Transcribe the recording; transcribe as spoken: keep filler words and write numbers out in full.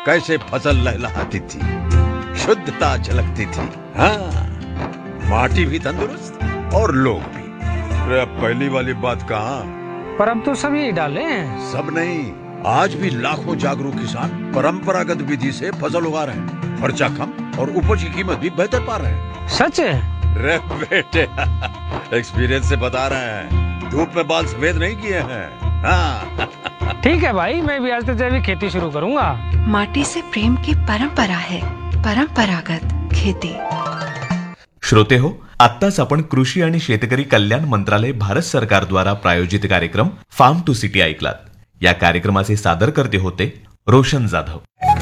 कैसे फसल लहलहाती थी, शुद्धता झलकती थी। हाँ, माटी भी तंदुरुस्त और लोग भी। अरे अब पहली वाली बात कहाँ? पर अब तो सभी डाले हैं। सब नहीं, आज भी लाखों जागरूक किसान परंपरागत विधि से फसल उगा रहे हैं। खर्चा कम और उपज की कीमत भी बेहतर पा रहे हैं। सच है? रे बेटे, एक्सपीरियंस से बता रहे हैं, धूप में बाल सफेद नहीं किए हैं। हाँ। ठीक है भाई, मैं भी आज से जैविक खेती शुरू करूंगा। माटी से प्रेम की परंपरा है, परंपरागत खेती। श्रोते हो, आत्ताच आपण कृषी आणि शेतकरी कल्याण मंत्रालय भारत सरकार द्वारा प्रायोजित कार्यक्रम फार्म टू सिटी ऐकलात। या कार्यक्रमाचे सादरकर्ते होते रोशन जाधव।